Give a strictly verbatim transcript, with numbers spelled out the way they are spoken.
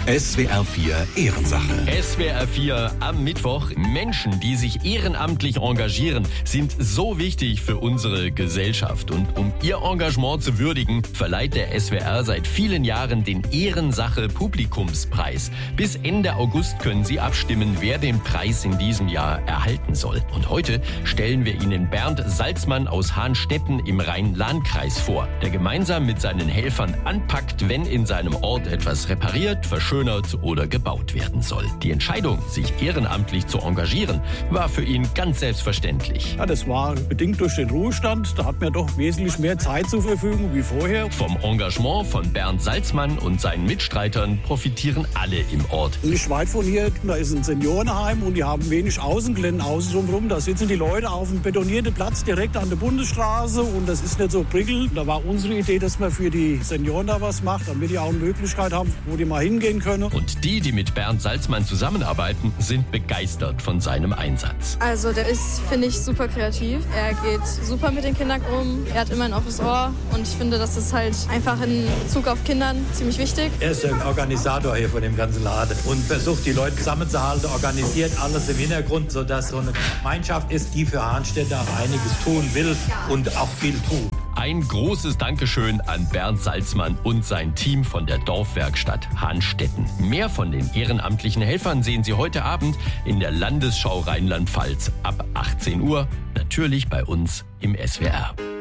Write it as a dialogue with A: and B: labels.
A: S W R vier Ehrensache.
B: S W R vier am Mittwoch. Menschen, die sich ehrenamtlich engagieren, sind so wichtig für unsere Gesellschaft. Und um ihr Engagement zu würdigen, verleiht der S W R seit vielen Jahren den Ehrensache Publikumspreis. Bis Ende August können Sie abstimmen, wer den Preis in diesem Jahr erhalten soll. Und heute stellen wir Ihnen Bernd Salzmann aus Hahnstetten im Rhein-Lahn-Kreis vor, der gemeinsam mit seinen Helfern anpackt, wenn in seinem Ort etwas repariert, verschönert oder gebaut werden soll. Die Entscheidung, sich ehrenamtlich zu engagieren, war für ihn ganz selbstverständlich.
C: Ja, das war bedingt durch den Ruhestand. Da hat man doch wesentlich mehr Zeit zur Verfügung wie vorher.
B: Vom Engagement von Bernd Salzmann und seinen Mitstreitern profitieren alle im Ort.
C: Nicht weit von hier, da ist ein Seniorenheim und die haben wenig Außenglennen außen drumherum. Da sitzen die Leute auf einem betonierten Platz direkt an der Bundesstraße und das ist nicht so prickelnd. Da war unsere Idee, dass man für die Senioren da was macht, damit die auch eine Möglichkeit haben, wo die mal hingehen können.
B: Und die, die mit Bernd Salzmann zusammenarbeiten, sind begeistert von seinem Einsatz.
D: Also der ist, finde ich, super kreativ. Er geht super mit den Kindern um. Er hat immer ein offenes Ohr und ich finde, das ist halt einfach in Bezug auf Kindern ziemlich wichtig.
E: Er ist ein Organisator hier von dem ganzen Laden und versucht, die Leute zusammenzuhalten, organisiert alles im Hintergrund, sodass so eine Gemeinschaft ist, die für Hahnstädter einiges tun will und auch viel tut.
B: Ein großes Dankeschön an Bernd Salzmann und sein Team von der Dorfwerkstatt Hahnstetten. Mehr von den ehrenamtlichen Helfern sehen Sie heute Abend in der Landesschau Rheinland-Pfalz ab achtzehn Uhr, natürlich bei uns im S W R.